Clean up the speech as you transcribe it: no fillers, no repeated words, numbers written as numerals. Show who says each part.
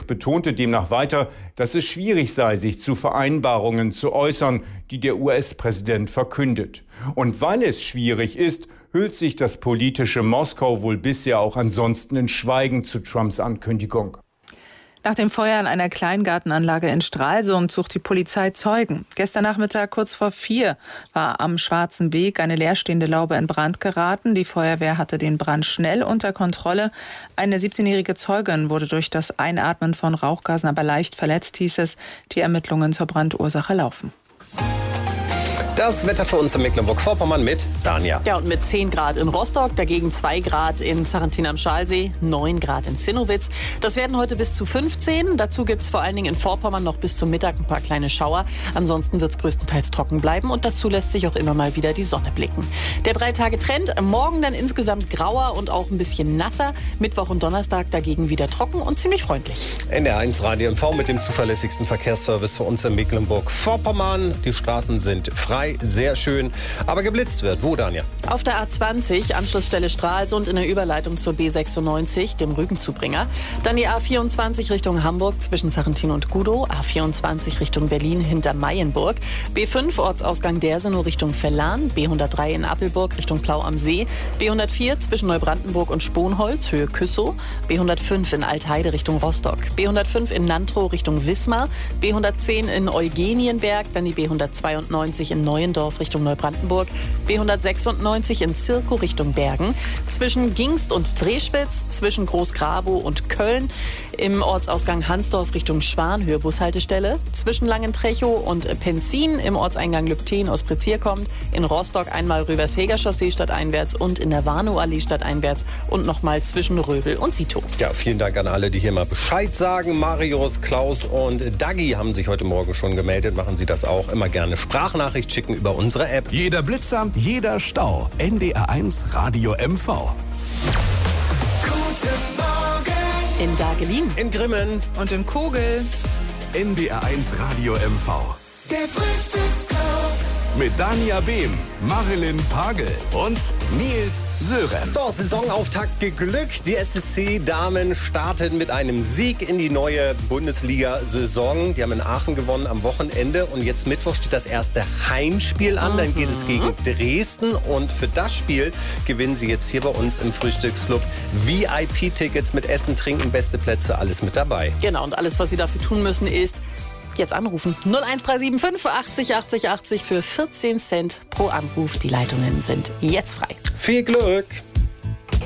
Speaker 1: betonte demnach weiter, dass es schwierig sei, sich zu Vereinbarungen zu äußern, die der US-Präsident verkündet. Und weil es schwierig ist, hüllt sich das politische Moskau wohl bisher auch ansonsten in Schweigen zu Trumps Ankündigung.
Speaker 2: Nach dem Feuer in einer Kleingartenanlage in Stralsund sucht die Polizei Zeugen. Gestern Nachmittag kurz vor 4 war am Schwarzen Weg eine leerstehende Laube in Brand geraten. Die Feuerwehr hatte den Brand schnell unter Kontrolle. Eine 17-jährige Zeugin wurde durch das Einatmen von Rauchgasen aber leicht verletzt, hieß es. Die Ermittlungen zur Brandursache laufen.
Speaker 3: Das Wetter für uns in Mecklenburg-Vorpommern mit Dania.
Speaker 4: Ja, und mit 10 Grad in Rostock, dagegen 2 Grad in Sarrentin am Schalsee, 9 Grad in Zinnowitz. Das werden heute bis zu 15. Dazu gibt es vor allen Dingen in Vorpommern noch bis zum Mittag ein paar kleine Schauer. Ansonsten wird es größtenteils trocken bleiben und dazu lässt sich auch immer mal wieder die Sonne blicken. Der 3-Tage-Trend, morgen dann insgesamt grauer und auch ein bisschen nasser. Mittwoch und Donnerstag dagegen wieder trocken und ziemlich freundlich.
Speaker 3: NDR1 Radio MV mit dem zuverlässigsten Verkehrsservice für uns in Mecklenburg-Vorpommern. Die Straßen sind frei. Sehr schön, aber geblitzt wird. Wo, Danja?
Speaker 4: Auf der A20, Anschlussstelle Stralsund in der Überleitung zur B96, dem Rügenzubringer. Dann die A24 Richtung Hamburg zwischen Sarrentin und Gudow. A24 Richtung Berlin hinter Mayenburg. B5 Ortsausgang Dersenow Richtung Verlan. B103 in Appelburg Richtung Plau am See. B104 zwischen Neubrandenburg und Sponholz, Höhe Küssow. B105 in Altheide Richtung Rostock. B105 in Nantrow Richtung Wismar. B110 in Eugenienberg. Dann die B192 in Neuendorf Richtung Neubrandenburg, B196 in Zirkow Richtung Bergen, zwischen Gingst und Drehspitz, zwischen Großgrabow und Köln, im Ortsausgang Hansdorf Richtung Schwan, Höhe Bushaltestelle, zwischen Langentrechow und Penzin, im Ortseingang Lübten aus Prezier kommt, in Rostock einmal Rüversheger Chaussee stadteinwärts und in der Warnow-Allee stadteinwärts und nochmal zwischen Röbel und Sito.
Speaker 3: Ja, vielen Dank an alle, die hier mal Bescheid sagen. Marius, Klaus und Dagi haben sich heute Morgen schon gemeldet. Machen Sie das auch. Immer gerne Sprachnachricht schicken über unsere App.
Speaker 5: Jeder Blitzer, jeder Stau. NDR1 Radio MV.
Speaker 6: Guten Morgen.
Speaker 4: In Dagelin.
Speaker 3: In Grimmen.
Speaker 2: Und in Kogel.
Speaker 5: NDR1 Radio MV.
Speaker 6: Der Frühstücksclub.
Speaker 5: Mit Dania Behm, Marilyn Pagel und Nils Sören.
Speaker 3: So, Saisonauftakt geglückt. Die SSC-Damen starten mit einem Sieg in die neue Bundesliga-Saison. Die haben in Aachen gewonnen am Wochenende. Und jetzt Mittwoch steht das erste Heimspiel an. Dann geht es gegen Dresden. Und für das Spiel gewinnen sie jetzt hier bei uns im Frühstücksclub VIP-Tickets mit Essen, Trinken, beste Plätze, alles mit dabei.
Speaker 4: Genau, und alles, was Sie dafür tun müssen, ist jetzt anrufen. 01375 80 80 80 für 14 Cent pro Anruf. Die Leitungen sind jetzt frei.
Speaker 3: Viel Glück!